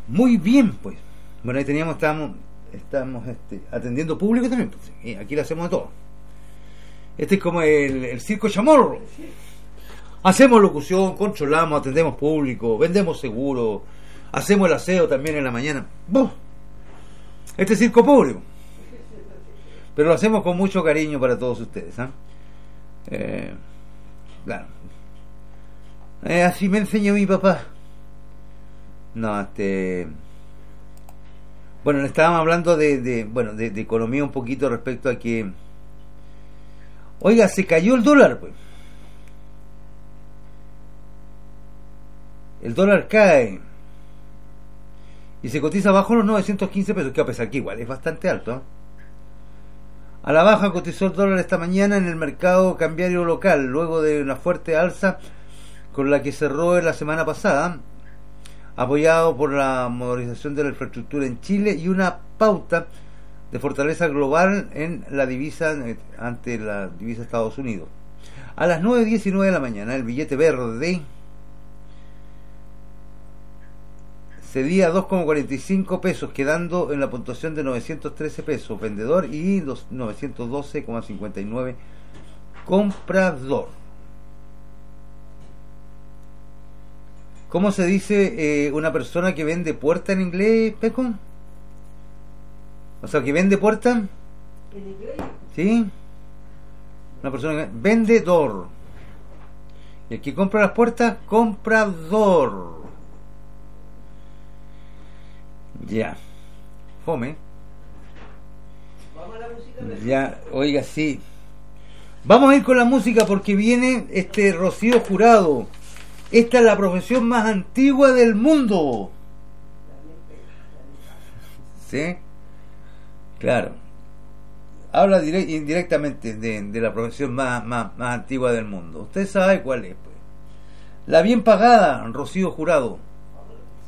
Muy bien, pues. Bueno, ahí estamos atendiendo público también. Pues. Y aquí lo hacemos de todo. Este es como el circo chamorro. Hacemos locución, controlamos, atendemos público, vendemos seguro, hacemos el aseo también en la mañana. ¡Buf! Este es circo público. Pero lo hacemos con mucho cariño para todos ustedes. Claro. Así me enseñó mi papá. No, Bueno, le estábamos hablando de economía un poquito respecto a que... Oiga, se cayó el dólar, pues. El dólar cae y se cotiza bajo los 915 pesos, que a pesar que igual es bastante alto, ¿eh? A la baja cotizó el dólar esta mañana en el mercado cambiario local, luego de una fuerte alza con la que cerró en la semana pasada, apoyado por la modernización de la infraestructura en Chile y una pauta de fortaleza global en la divisa ante la divisa de Estados Unidos. A las 9:19 de la mañana, el billete verde cedía 2,45 pesos, quedando en la puntuación de 913 pesos vendedor y 912,59 comprador. ¿Cómo se dice una persona que vende puerta en inglés, Peco? O sea, que vende puerta. ¿En inglés? ¿Sí? Una persona que vendedor. Y el que compra las puertas, comprador. Ya. Fome. Vamos a la música. Ya, oiga, sí. Vamos a ir con la música porque viene Rocío Jurado. Esta es la profesión más antigua del mundo. ¿Sí? Claro. Habla indirectamente de la profesión más antigua del mundo. Usted sabe cuál es, pues. La bien pagada, Rocío Jurado.